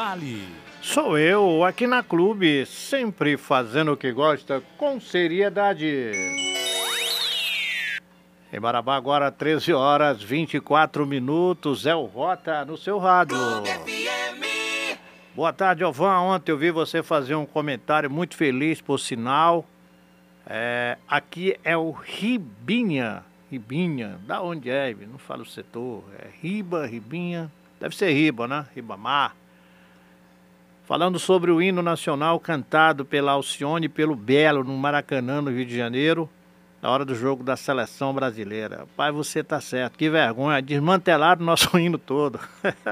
Vale. Sou eu, aqui na Clube, sempre fazendo o que gosta com seriedade. Em Marabá agora 13 horas 24 minutos, é o Rota no seu rádio. Boa tarde, Ovan. Ontem eu vi você fazer um comentário muito feliz, por sinal. Aqui é o Ribinha. Ribinha, da onde é? Não fala o setor. É Riba, Ribinha. Deve ser Riba, né? Ribamar. Falando sobre o hino nacional cantado pela Alcione e pelo Belo no Maracanã, no Rio de Janeiro, na hora do jogo da seleção brasileira. Pai, você tá certo. Que vergonha. Desmantelaram o nosso hino todo.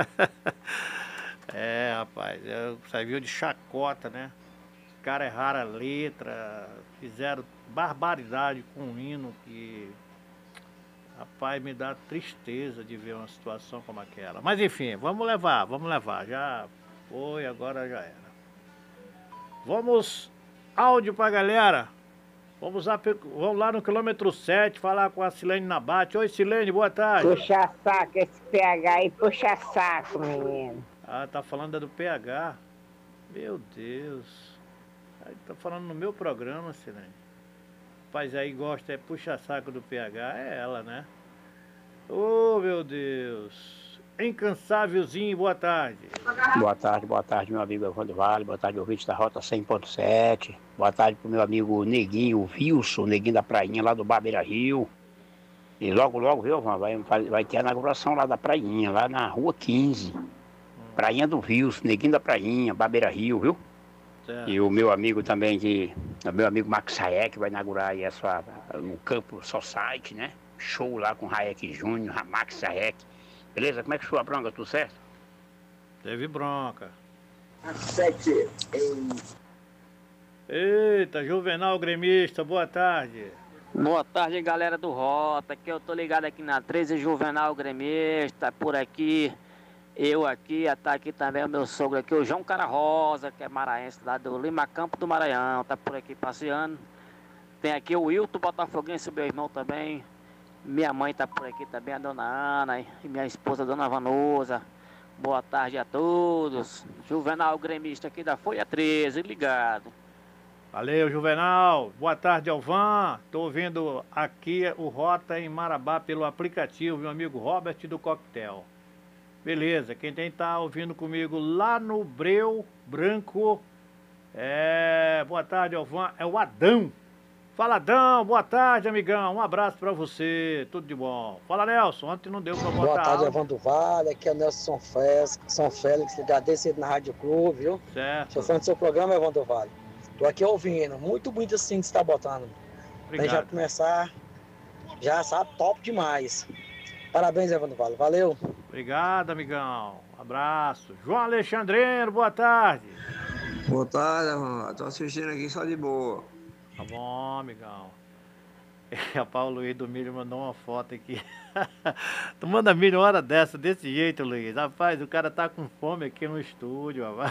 Rapaz, serviu de chacota, né? Os caras erraram a letra, fizeram barbaridade com o hino que... Rapaz, me dá tristeza de ver uma situação como aquela. Mas enfim, vamos levar. Já foi, agora já era. Vamos, áudio pra galera. Vamos lá no quilômetro 7, falar com a Silene Nabate. Oi, Silene, boa tarde. Puxa saco esse PH aí, puxa saco, menino. Ah, tá falando do PH. Meu Deus. Aí tá falando no meu programa, Silene. Rapaz, aí gosta, puxa saco do PH, é ela, né? Oh, meu Deus. Incansávelzinho, boa tarde. Boa tarde, meu amigo Evandro Vale, boa tarde, ouvinte da Rota 100.7. Boa tarde pro meu amigo Neguinho, o Wilson, Neguinho da Prainha, lá do Barbeira Rio. E logo, viu, vai ter a inauguração lá da Prainha, lá na Rua 15. Prainha do Wilson, Neguinho da Prainha, Barbeira Rio, viu? Certo. E o meu amigo também, o meu amigo Max Hayek vai inaugurar aí no Campo Society, né? Show lá com Hayek Júnior, Max Hayek. Beleza? Como é que foi a bronca? Tudo certo? Teve bronca. 7. Eita, Juvenal Gremista, boa tarde. Boa tarde, galera do Rota. Aqui eu tô ligado aqui na 13 Juvenal Gremista, por aqui. Eu aqui, tá aqui também o meu sogro aqui, o João Cara Rosa, que é maranhense, lá do Lima Campo do Maranhão, tá por aqui passeando. Tem aqui o Wilton Botafoguense, meu irmão também. Minha mãe tá por aqui também, a dona Ana, e minha esposa, a dona Vanusa. Boa tarde a todos. Juvenal Gremista aqui da Folha 13, ligado. Valeu, Juvenal. Boa tarde, Alvan. Tô ouvindo aqui o Rota em Marabá pelo aplicativo, meu amigo Robert do Coquetel. Beleza, quem tá ouvindo comigo lá no Breu Branco, boa tarde, Alvan, é o Adão. Fala, Adão, boa tarde, amigão, um abraço pra você, tudo de bom. Fala, Nelson, ontem não deu pra botar. Boa tarde, Evandro Vale, aqui é o Nelson São Félix, ligado desse na Rádio Clube, viu? Certo. Sou fã do seu programa, Evandro Vale. Tô aqui ouvindo, muito bonito assim que você tá botando. Obrigado. Pra já começar, já sabe, top demais. Parabéns, Evandro Vale, valeu. Obrigado, amigão. Abraço. João Alexandrino, boa tarde. Boa tarde, Evandro. Tô assistindo aqui só de boa. Tá bom, amigão. A Paulo Luiz do Milho mandou uma foto aqui. Tu manda milho hora dessa, desse jeito, Luiz. Rapaz, o cara tá com fome aqui no estúdio, rapaz.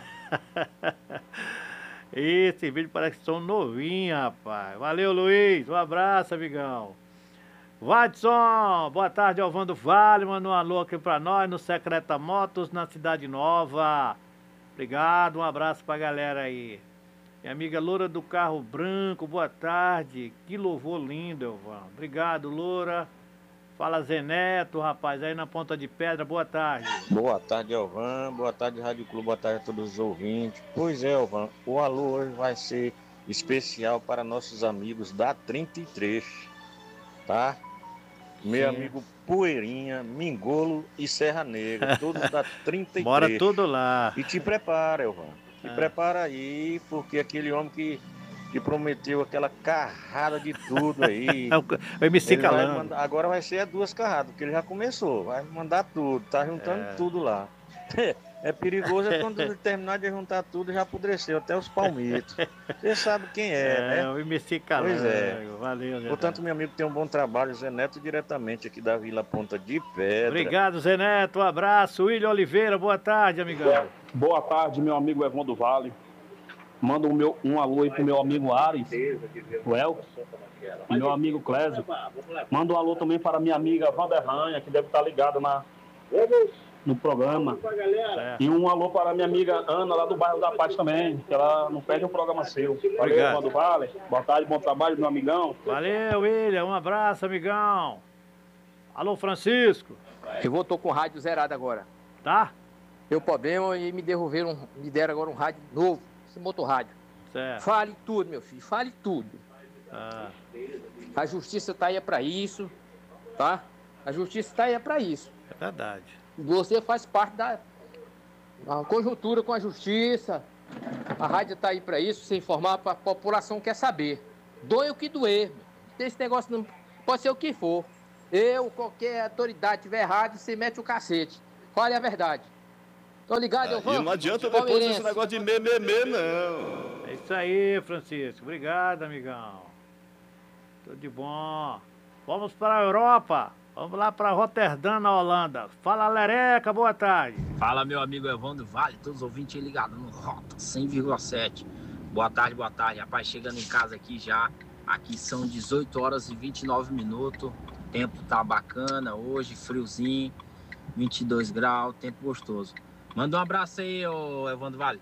Esse vídeo parece que são novinhos, rapaz. Valeu, Luiz. Um abraço, amigão. Watson, boa tarde, Alvando Vale, manda um alô aqui pra nós no Secreta Motos, na Cidade Nova. Obrigado, um abraço pra galera aí. Minha amiga Loura do Carro Branco, boa tarde. Que louvor lindo, Elvan. Obrigado, Loura. Fala, Zé Neto, rapaz, aí na Ponta de Pedra, boa tarde. Boa tarde, Elvan. Boa tarde, Rádio Clube. Boa tarde a todos os ouvintes. Pois é, Elvan, o alô hoje vai ser especial para nossos amigos da 33, tá? Meu amigo Poeirinha, Mingolo e Serra Negra, todos da 33. Bora tudo lá. E te prepara, Elvan. Te prepara aí, porque aquele homem que prometeu aquela carrada de tudo aí. O MC Calango. Agora vai ser 2 carradas, porque ele já começou. Vai mandar tudo, tá juntando tudo lá. É perigoso quando terminar de juntar tudo, já apodreceu, até os palmitos. Você sabe quem né? O MC Calango. Pois é. Valeu, Zé. Portanto, meu amigo tem um bom trabalho, Zé Neto, diretamente aqui da Vila Ponta de Pedra. Obrigado, Zé Neto. Um abraço. William Oliveira, boa tarde, amigão. Boa tarde, meu amigo Evandro Vale. Manda um alô aí pro meu amigo Ares, o Elton, e meu amigo Clésio. Manda um alô também para minha amiga Vanderranha, que deve estar ligada no programa. E um alô para a minha amiga Ana, lá do bairro da Paz também, que ela não perde um programa seu. Valeu, Evandro Vale. Boa tarde, bom trabalho, meu amigão. Valeu, William. Um abraço, amigão. Alô, Francisco. Eu tô com o rádio zerado agora. Tá? Deu problema e me deram agora um rádio novo, esse motorrádio. Certo. Fale tudo, meu filho, fale tudo. A justiça tá aí para isso, tá? A justiça tá aí para isso. É verdade. Você faz parte da conjuntura com a justiça. A rádio tá aí para isso, você informar, a população quer saber. Doe o que doer. Esse negócio não pode ser o que for. Qualquer autoridade tiver errado, você mete o cacete. Fale a verdade. Tô ligado, eu vou. E não adianta depois esse negócio de mememê, não. É isso aí, Francisco. Obrigado, amigão. Tudo de bom. Vamos para a Europa. Vamos lá para Roterdã, na Holanda. Fala, Lereca, boa tarde. Fala, meu amigo Evandro Vale, todos os ouvintes ligados no Rota 100,7. Boa tarde, boa tarde. Rapaz, chegando em casa aqui já. Aqui são 18 horas e 29 minutos. O tempo tá bacana hoje, friozinho, 22 graus, tempo gostoso. Manda um abraço aí, ô Evandro Vale.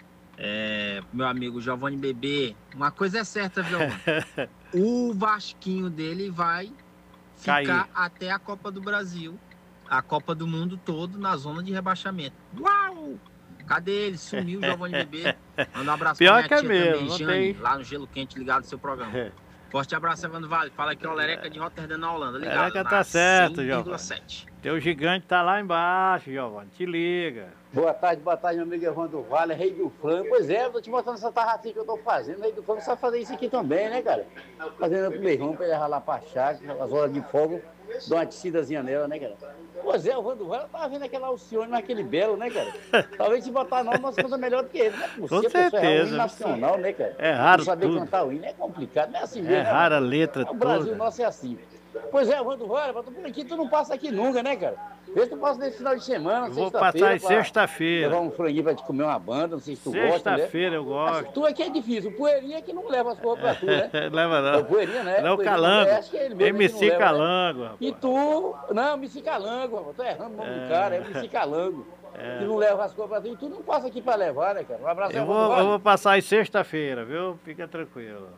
Meu amigo Giovanni Bebê. Uma coisa é certa, viu, mano? O Vasquinho dele vai ficar até a Copa do Brasil, a Copa do Mundo todo na zona de rebaixamento. Uau! Cadê ele? Sumiu o Giovanni Bebê. Manda um abraço pra minha tia mesmo, também, Jane, lá no Gelo Quente, ligado no seu programa. Forte abraço, Evandro Vale. Fala aqui, ó, Lereca de Roterdã, na Holanda. Ligado, Lereca tá certo, 100,7. Teu gigante tá lá embaixo, Giovanni. Te liga. Boa tarde, meu amigo Evandro Vale, rei do frango. Pois é, eu tô te mostrando essa tarracinha que eu tô fazendo. Rei do frango sabe fazer isso aqui também, né, cara? Fazendo pro meu irmão, pra ele ralar pra chácara, as horas de fogo, dá uma tecidazinha nela, né, cara? Pois é, o Evandro Vale, eu tava vendo aquele Alcione naquele belo, né, cara? Talvez se botar nós, nós coisa melhor do que ele, né? Com certeza. É um hino nacional, né, cara? É raro não saber tudo. cantar o hino é complicado, não é assim mesmo. É rara a letra toda. O Brasil toda. nosso é assim. Pois é, Evandro Vale, eu tô por aqui, tu não passa aqui nunca, né, cara? Vê se tu passa nesse final de semana, Vou passar em sexta-feira. Levar um franguinho pra te comer uma banda, não sei se tu gosta, né? Sexta-feira eu gosto. Tu é que é difícil, o Poeirinha é que não leva as coisas pra tu, né? Leva não. O Poeirinha, né? Não, o Calango. Acho que é ele mesmo MC que não leva, Calango, rapaz. E tu... Não, MC Calango, rapaz. Tô errando o nome do cara, é MC Calango. Que não leva as coisas pra tu. E tu não passa aqui pra levar, né, cara? Um abraço. Eu vou passar em sexta-feira, viu? Fica tranquilo.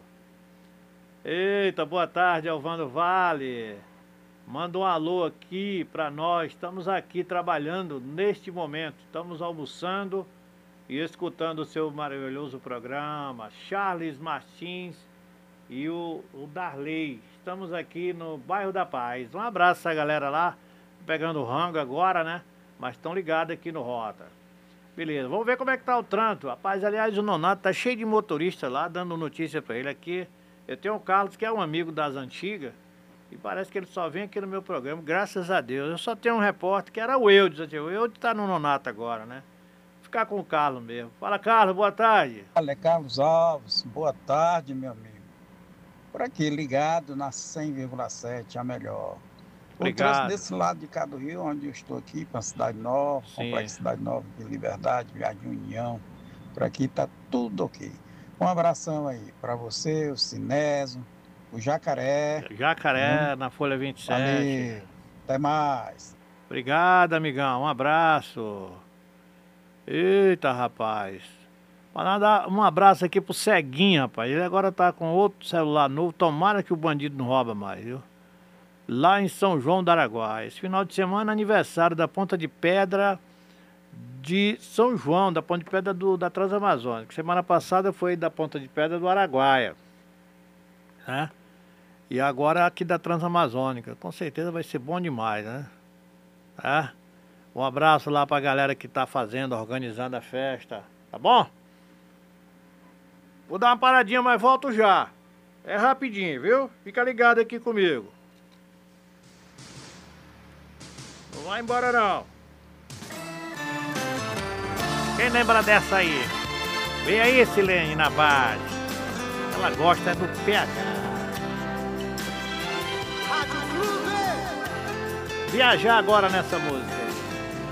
Eita, boa tarde, Evandro Vale. Manda um alô aqui para nós. Estamos aqui trabalhando neste momento. Estamos almoçando e escutando o seu maravilhoso programa. Charles Martins e o Darley. Estamos aqui no bairro da Paz. Um abraço a galera lá. Pegando rango agora, né? Mas estão ligados aqui no Rota. Beleza, vamos ver como é que tá o trânsito. Rapaz, aliás, o Nonato tá cheio de motorista lá, dando notícia para ele aqui. Eu tenho o Carlos, que é um amigo das antigas. E parece que ele só vem aqui no meu programa, graças a Deus. Eu só tenho um repórter, que era o Eudes. O Eudes tá no Nonato agora, né? Vou ficar com o Carlos mesmo. Fala, Carlos, boa tarde. Fala, Carlos Alves. Boa tarde, meu amigo. Por aqui, ligado na 100,7, a melhor. O trânsito desse lado de cá do Rio, onde eu estou aqui, para Cidade Nova, Complexo Cidade Nova de Liberdade, Jardim União. Por aqui tá tudo ok. Um abração aí para você, o Sinésio, o Jacaré. Jacaré, na Folha 27. Valeu. Até mais. Obrigado, amigão. Um abraço. Eita, rapaz. Mandar um abraço aqui pro Ceguinho, rapaz. Ele agora tá com outro celular novo. Tomara que o bandido não rouba mais, viu? Lá em São João do Araguaia. Esse final de semana, aniversário da Ponta de Pedra de São João, da Ponta de Pedra da Transamazônica. Semana passada foi da Ponta de Pedra do Araguaia, né? E agora aqui da Transamazônica. Com certeza vai ser bom demais, né? Tá? Um abraço lá pra galera que tá fazendo, organizando a festa. Tá bom? Vou dar uma paradinha, mas volto já. É rapidinho, viu? Fica ligado aqui comigo. Não vai embora não. Quem lembra dessa aí? Vem aí, Silene, na base. Ela gosta do PH. Viajar agora nessa música.